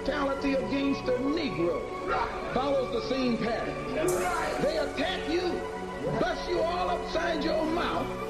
brutality against the Negro follows the same pattern. They attack you, bust you all upside your mouth,